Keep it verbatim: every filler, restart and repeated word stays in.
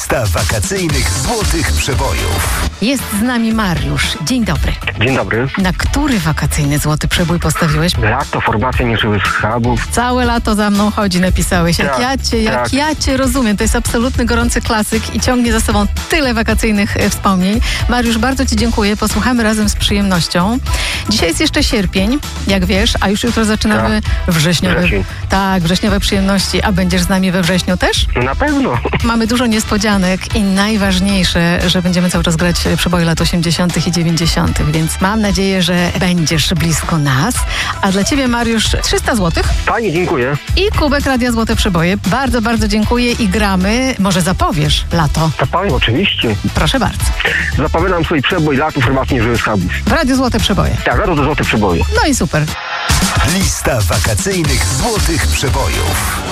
Lista wakacyjnych złotych przebojów. Jest z nami Mariusz. Dzień dobry. Dzień dobry. Na który wakacyjny złoty przebój postawiłeś? Lato, formacja nieżywych schabów. Całe lato za mną chodzi, napisałeś. Jak Tak, ja cię, jak tak. ja cię rozumiem. To jest absolutny gorący klasyk i ciągnie za sobą tyle wakacyjnych e, wspomnień. Mariusz, bardzo ci dziękuję. Posłuchamy razem z przyjemnością. Dzisiaj jest jeszcze sierpień, jak wiesz, a już jutro zaczynamy wrześniowe. Wrzesień. Tak, wrześniowe przyjemności. A będziesz z nami we wrześniu też? Na pewno. Mamy dużo niespodzianek i najważniejsze, że będziemy cały czas grać przeboje lat osiemdziesiątych i dziewięćdziesiątych, więc mam nadzieję, że będziesz blisko nas. A dla ciebie, Mariusz, trzysta złotych Pani, dziękuję. i kubek Radia Złote Przeboje. Bardzo, bardzo dziękuję i gramy. Może zapowiesz lato? To pani, oczywiście. Proszę bardzo. Zapowiadam swój przebój Lato, formacja nieżywych schabów. W Radiu Złote Przeboje. Tak, Lato to złote przeboje. No i super. Lista wakacyjnych złotych przebojów.